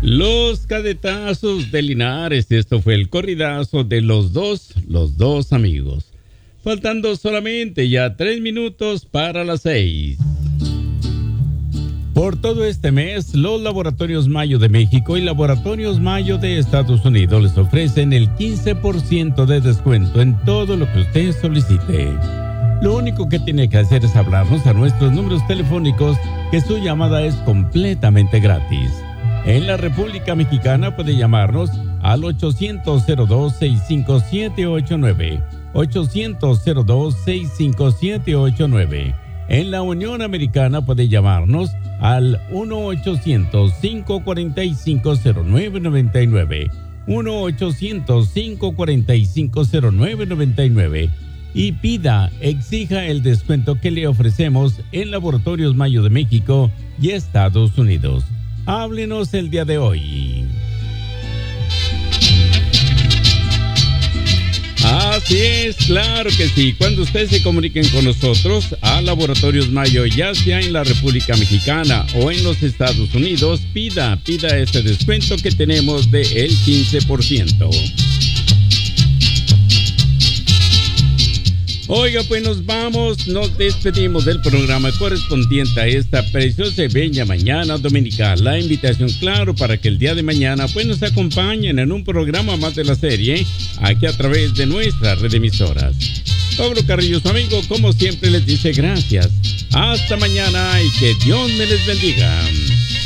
Los cadetazos de Linares, esto fue el corridazo de los dos amigos. Faltando solamente ya 3 minutos para las 6. Por todo este mes, los Laboratorios Mayo de México y Laboratorios Mayo de Estados Unidos les ofrecen el 15% de descuento en todo lo que usted solicite. Lo único que tiene que hacer es hablarnos a nuestros números telefónicos, que su llamada es completamente gratis. En la República Mexicana puede llamarnos al 800-02-65789, 800-02-65789. En la Unión Americana puede llamarnos al 1-800-545-0999, 1-800-545-0999. Y exija el descuento que le ofrecemos en Laboratorios Mayo de México y Estados Unidos. Háblenos el día de hoy. Así es, claro que sí. Cuando ustedes se comuniquen con nosotros a Laboratorios Mayo, ya sea en la República Mexicana o en los Estados Unidos, pida ese descuento que tenemos de el 15%. Oiga, pues nos despedimos del programa correspondiente a esta preciosa y bella mañana dominical. La invitación, claro, para que el día de mañana pues nos acompañen en un programa más de la serie, aquí a través de nuestra red de emisoras. Pablo Carrillo, su amigo, como siempre les dice gracias. Hasta mañana y que Dios me les bendiga.